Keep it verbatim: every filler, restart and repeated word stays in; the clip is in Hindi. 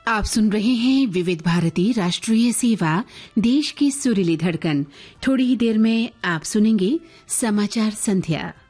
आप सुन रहे हैं विविध भारती राष्ट्रीय सेवा, देश की सुरीली धड़कन। थोड़ी ही देर में आप सुनेंगे समाचार संध्या।